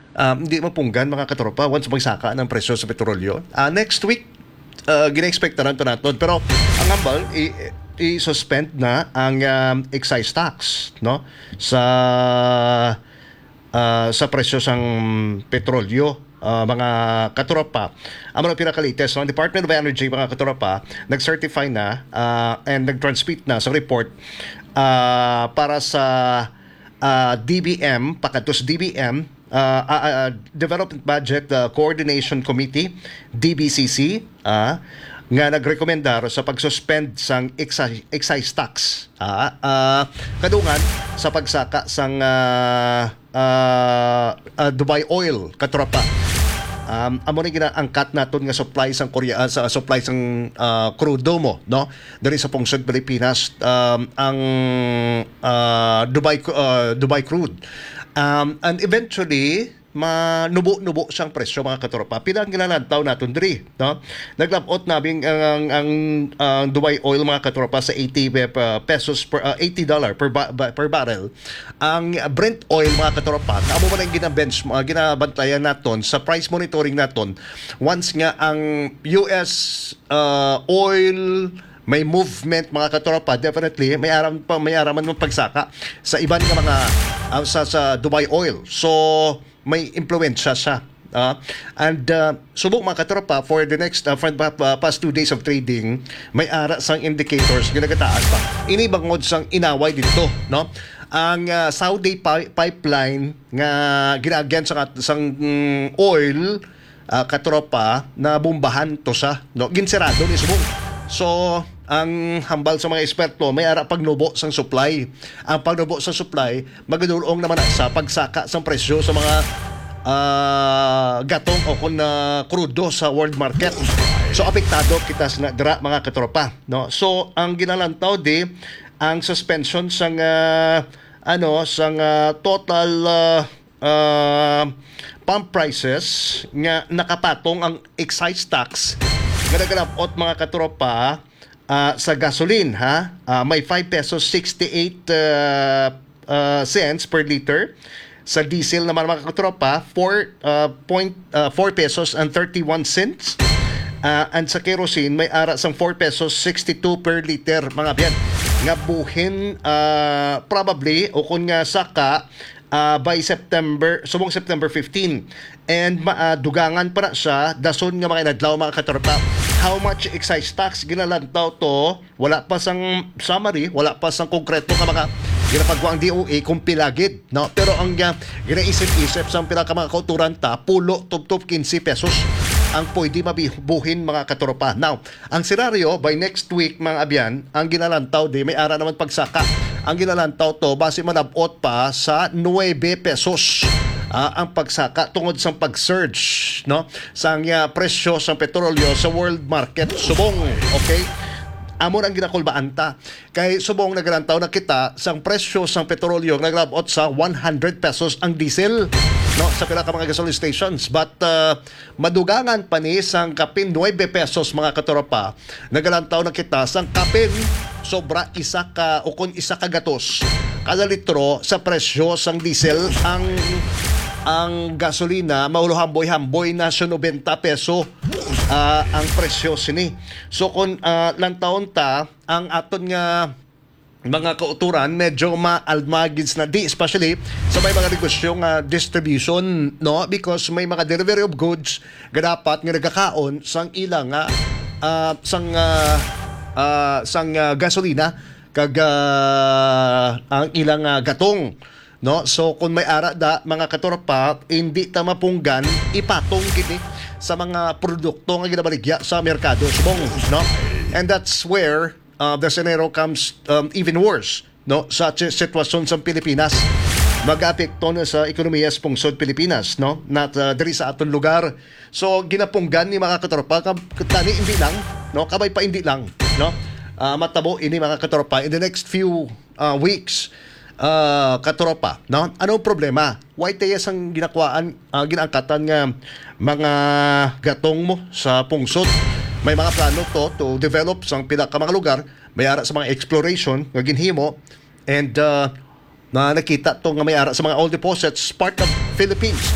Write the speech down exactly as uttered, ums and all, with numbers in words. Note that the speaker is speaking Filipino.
um, hindi mapunggan mga katropa once magsaka ng presyo sa petrolyo. Uh, next week, uh, gina-expect na ito natin. Pero ang hambal, i- i-suspend na ang um, excise tax, no, sa uh, sa presyo sang petrolyo. Uh, mga katropa, ang mga pinakalites, no? Department of Energy, mga katropa, nag-certify na uh, and nag-transmit na sa report uh, para sa uh, D B M, pakatos D B M, uh, uh, uh, Development Budget uh, Coordination Committee, D B C C, uh, nga nagrekomendar sa pag-suspend sang excise, excise tax ah, uh, kadungan sa pagsaka sang uh, uh, uh, Dubai Oil katropa. Um, amo ni ginaangkat naton nga supply sang Korea sa supply sang uh, crudo mo, no, diri sa pungsod Pilipinas, um, ang uh, Dubai uh, Dubai crude, um, and eventually manubo-nubo siyang presyo mga katropa. Pilang ginalantaw naton diri, no? Naglabot nabing ang ang, ang ang Dubai oil mga katropa sa eighty pesos per uh, eighty dollar per ba, per barrel. Ang Brent oil mga katropa, amo man ang gina-bench uh, ginabantayan naton sa price monitoring naton once nga ang U S uh, oil may movement mga katropa, definitely may aram pa may araman ng pagsaka sa iban nga mga uh, sa sa Dubai oil. So may impluwensya siya. Uh, and uh, subok mga katropa, for the next uh, for the uh, past two days of trading, may ara sang indicators ginagataas pa. Ini bangod sang inaway dito, no? Ang uh, Saudi pi- pipeline nga ginagyan sa sang um, oil uh, katropa na bombahan to sa, no? Ginsirado ni subok. So, ang hambal sa mga eksperto, may ara pagnubo sang supply. Ang pagnubo sa supply, magadulong naman sa pagsaka sang presyo sa mga uh, gatong o kung uh, krudo sa world market. So, apektado kita sa dira mga katropa, no? So, ang ginalantaw di, ang suspension sang uh, ano, sang uh, total uh, uh, pump prices nga nakapatong ang excise tax ganagalapot mga katropa uh, sa gasoline, ha, uh, may five pesos sixty-eight uh, uh, cents per liter. Sa diesel naman mga katropa, four pesos and thirty-one cents. Uh, and sa kerosene may ara sang four pesos sixty-two per liter mga biyan nga buhin uh, probably o kung nga saka uh, by September, subong September fifteenth. And uh, dugangan pa na siya, dason nga mga inadlaw mga katropa. How much excise tax ginalantaw to, wala pa sang summary, wala pa sang konkreto nga mga ginapagawa ang D O A kung pilagid, no? Pero ang uh, ginaisip-isip sa pinaka mga kauturan ta, pulo tub-tub fifteen pesos ang pwede mabibuhin mga katropa. Now, ang senaryo, by next week mga abyan, ang ginalantaw di, may ara naman pagsaka. Ang ginalantaw to, base manabot pa sa nine pesos. Uh, ang pagsaka tungod sa pag-surge, no, sang uh, presyo sa petrolyo sa world market subong, okay, amon ang ginakulbaan ta kay subong nagalantaw na kita sang presyo sang petrolyo naglabot sa one hundred pesos ang diesel, no, sa pila ka mga gasoline stations, but uh, madugangan pa ni sang kapin nine pesos mga katropa, nagalantaw na kita sang kapin sobra isa ka o kung isa ka gatos kada litro sa presyo sang diesel. ang ang gasolina mauluhamboy-hamboy na sa ninety peso uh, ang presyo sini. So kung uh, lantaon ta ang aton nga mga kauturan medyo maalmagids na di, especially sa may mga negosyo nga distribution, no, because may mga delivery of goods nga dapat nga nagkakaon sang ilang nga uh, sang uh, uh, sang uh, gasolina kag uh, ang ilang uh, gatong, no. So kung may ara da mga katropa, hindi ta mapunggan ipatong gini sa mga produkto nga ginabaligya sa merkado subong, no. And that's where uh, the scenario comes um, even worse, no, sa sitwasyon sa Pilipinas. Mag-apekto na sa ekonomiya sa pungsod Pilipinas, no, na uh, diri sa aton lugar. So ginapunggan ni mga katropa tani hindi lang, no, kabay pa hindi lang, no. Uh, matabo ini mga katropa in the next few uh, weeks. Uh, katropa, no? Anong problema? Why tayas ang ginakuan, uh, ginaangkatan nga mga gatong mo sa pungsod? May mga plano to to develop sa pila ka mga lugar, may ara sa mga exploration nga ginhimo, and uh, na nakita to nga may ara sa mga oil deposits part of Philippines.